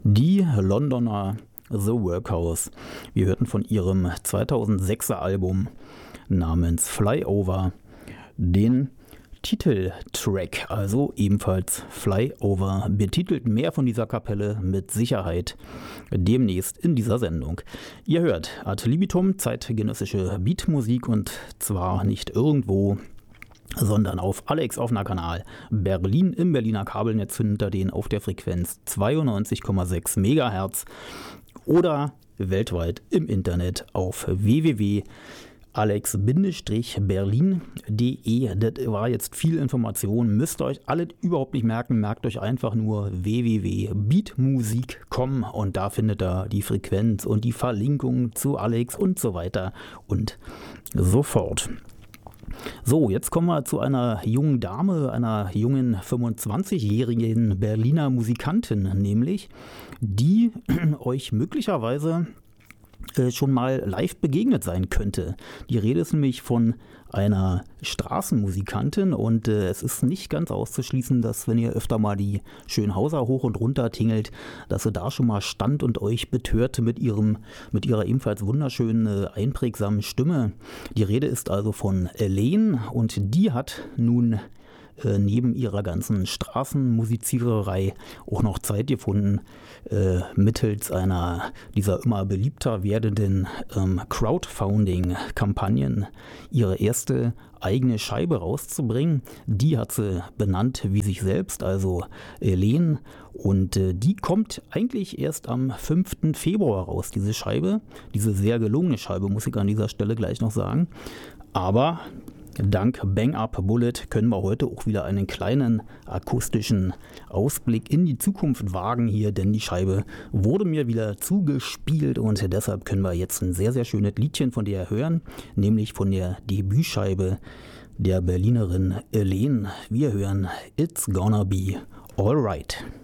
Die Londoner The Workhouse. Wir hörten von ihrem 2006er Album namens Flyover den Titeltrack, also ebenfalls Flyover, betitelt. Mehr von dieser Kapelle mit Sicherheit demnächst in dieser Sendung. Ihr hört Ad libitum, zeitgenössische Beatmusik, und zwar nicht irgendwo, sondern auf Alex Offner Kanal Berlin. Im Berliner Kabelnetz findet ihr den auf der Frequenz 92,6 MHz oder weltweit im Internet auf www.alex-berlin.de. Das war jetzt viel Information, müsst ihr euch alle überhaupt nicht merken. Merkt euch einfach nur www.beatmusik.com und da findet ihr die Frequenz und die Verlinkung zu Alex und so weiter und so fort. So, jetzt kommen wir zu einer jungen Dame, einer jungen 25-jährigen Berliner Musikantin, nämlich, die euch möglicherweise schon mal live begegnet sein könnte. Die Rede ist nämlich von einer Straßenmusikantin, und es ist nicht ganz auszuschließen, dass, wenn ihr öfter mal die Schönhauser hoch und runter tingelt, dass sie da schon mal stand und euch betörte mit ihrer ebenfalls wunderschönen, einprägsamen Stimme. Die Rede ist also von Elaine, und die hat nun neben ihrer ganzen Straßenmusiziererei auch noch Zeit gefunden, mittels einer dieser immer beliebter werdenden Crowdfunding-Kampagnen ihre erste eigene Scheibe rauszubringen. Die hat sie benannt wie sich selbst, also Elaine, und die kommt eigentlich erst am 5. Februar raus, diese Scheibe. Diese sehr gelungene Scheibe, muss ich an dieser Stelle gleich noch sagen. Aber dank Bang Up Bullet können wir heute auch wieder einen kleinen akustischen Ausblick in die Zukunft wagen hier, denn die Scheibe wurde mir wieder zugespielt, und deshalb können wir jetzt ein sehr, sehr schönes Liedchen von der hören, nämlich von der Debütscheibe der Berlinerin Elaine. Wir hören It's Gonna Be Alright.